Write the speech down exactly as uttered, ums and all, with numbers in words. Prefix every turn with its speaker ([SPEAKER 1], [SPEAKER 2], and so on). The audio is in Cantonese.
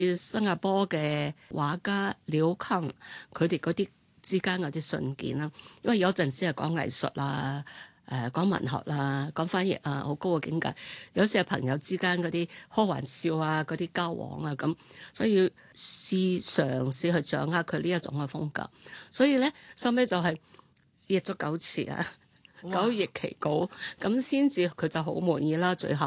[SPEAKER 1] 新加坡嘅畫家廖康佢哋嗰啲之間嗰啲信件啦，因為有陣時係講藝術啦。誒講文學啦，講翻譯啊，好高嘅境界。有時係朋友之間嗰啲開玩笑啊，嗰啲交往啊咁，所以要試嘗試去掌握佢呢一種嘅風格。所以咧，收尾就係譯咗九次啊，九譯其稿，咁先至佢就好滿意啦。最後